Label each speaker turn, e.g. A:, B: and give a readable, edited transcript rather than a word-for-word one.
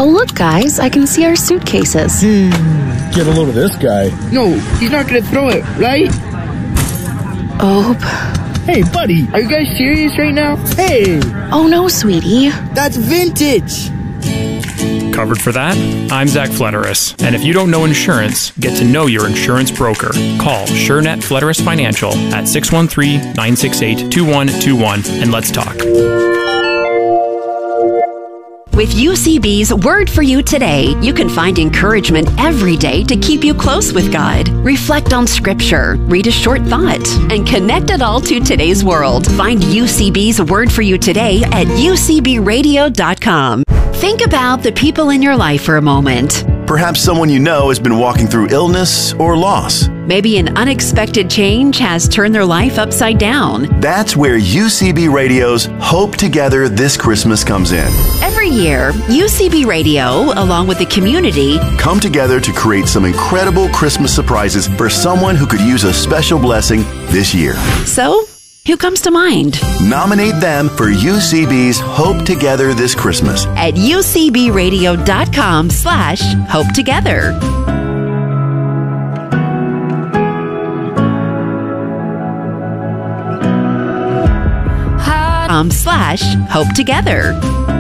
A: Oh, look, guys, I can see our suitcases.
B: Get a load of this guy.
C: No, he's not gonna throw it, right?
A: Oh.
C: Hey, buddy, are you guys serious right now? Hey!
A: Oh, no, sweetie.
C: That's vintage!
D: Covered for that? I'm Zach Flederis, and if you don't know insurance, get to know your insurance broker. Call SureNet Flederis Financial at 613-968-2121 and let's talk.
E: With UCB's Word for You Today, you can find encouragement every day to keep you close with God. Reflect on Scripture, read a short thought, and connect it all to today's world. Find UCB's Word for You Today at ucbradio.com. Think about the people in your life for a moment.
F: Perhaps someone you know has been walking through illness or loss.
E: Maybe an unexpected change has turned their life upside down.
F: That's where UCB Radio's Hope Together This Christmas comes in.
E: Every year, UCB Radio, along with the community,
F: come together to create some incredible Christmas surprises for someone who could use a special blessing this year.
E: So, who comes to mind?
F: Nominate them for UCB's Hope Together This Christmas
E: at ucbradio.com/Hope Together. /Hope Together.